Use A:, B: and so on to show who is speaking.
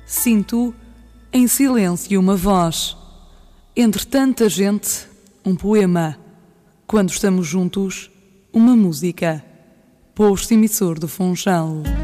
A: Sinto em silêncio uma voz. Entre tanta gente, um poema. Quando estamos juntos, uma música. Posto emissor do Funchal.